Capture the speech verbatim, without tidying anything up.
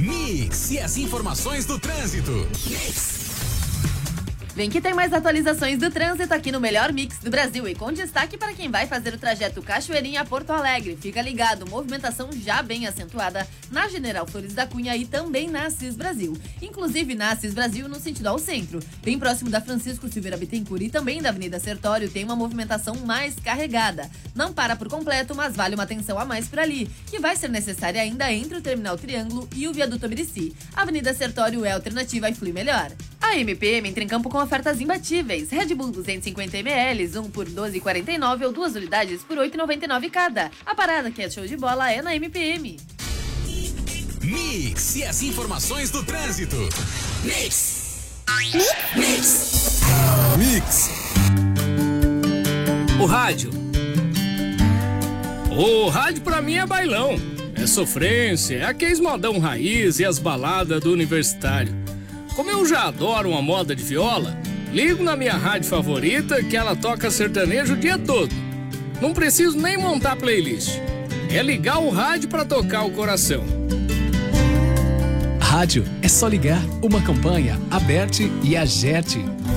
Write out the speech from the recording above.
Mix e as informações do trânsito. Mix. Vem que tem mais atualizações do trânsito aqui no melhor mix do Brasil e com destaque para quem vai fazer o trajeto Cachoeirinha a Porto Alegre. Fica ligado, movimentação já bem acentuada na General Flores da Cunha e também na Assis Brasil. Inclusive na Assis Brasil no sentido ao centro. Bem próximo da Francisco Silveira Bittencourt e também da Avenida Sertório tem uma movimentação mais carregada. Não para por completo, mas vale uma atenção a mais por ali, que vai ser necessária ainda entre o Terminal Triângulo e o Viaduto Abirici. A Avenida Sertório é a alternativa e flui melhor. A M P M entra em campo com ofertas imbatíveis. Red Bull duzentos e cinquenta mililitros, um por doze reais e quarenta e nove centavos ou duas unidades por oito reais e noventa e nove centavos cada. A parada que é show de bola é na M P M. Mix e as informações do trânsito. Mix. Mix. Mix. O rádio. O rádio pra mim é bailão. É sofrência, é aqueles modão raiz e as baladas do universitário. Como eu já adoro uma moda de viola, ligo na minha rádio favorita que ela toca sertanejo o dia todo. Não preciso nem montar playlist. É ligar o rádio pra tocar o coração. Rádio é só ligar. Uma campanha, Aberte e Agerte.